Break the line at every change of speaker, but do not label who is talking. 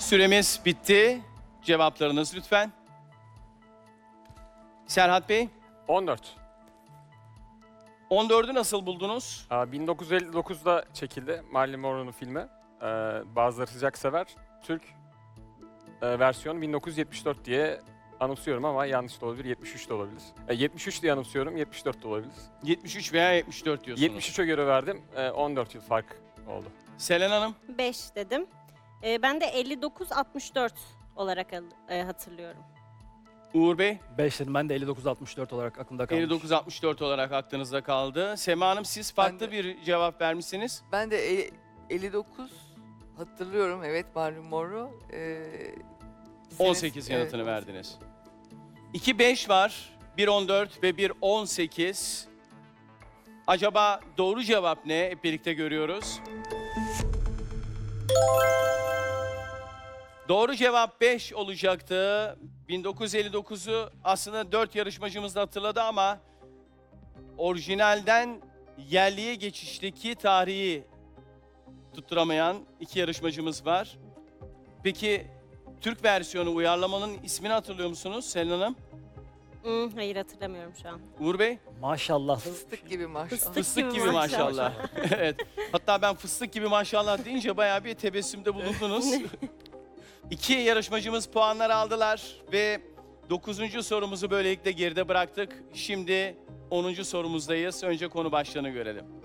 Süremiz bitti. Cevaplarınız lütfen. Serhat Bey,
14.
14'ü nasıl buldunuz?
1959'da çekildi Marilyn Monroe'nun filmi. Bazıları sıcak sever. Türk versiyonu 1974 diye anımsıyorum ama yanlış da olabilir, 73 de olabilir. 73 diye anımsıyorum, 74 de olabilir.
73 veya 74 diyorsunuz.
73'e göre verdim, 14 yıl fark oldu.
Selen Hanım,
5 dedim. Ben de 59-64 olarak hatırlıyorum.
Uğur Bey,
5 dedim. Ben de 59-64 olarak aklımda kalmış.
59-64 olarak aklınızda kaldı. Sema Hanım, siz farklı
Ben de-
bir cevap vermişsiniz.
Ben de 59 hatırlıyorum, evet, Marilyn Monroe.
18 yanıtını verdiniz. 2 5 var, 1 14 ve 1 18. Acaba doğru cevap ne? Hep birlikte görüyoruz. Doğru cevap 5 olacaktı. 1959'u aslında 4 yarışmacımız da hatırladı ama orijinalden yerliye geçişteki tarihi tutturamayan 2 yarışmacımız var. Peki Türk versiyonu uyarlamanın ismini hatırlıyor musunuz Selin Hanım?
Hayır hatırlamıyorum şu an.
Uğur Bey?
Maşallah.
Fıstık gibi maşallah.
Fıstık gibi maşallah. Evet. Hatta ben fıstık gibi maşallah deyince bayağı bir tebessümde bulundunuz. 2 yarışmacımız puanlar aldılar ve 9. sorumuzu böylelikle geride bıraktık. Şimdi 10. sorumuzdayız. Önce konu başlığını görelim.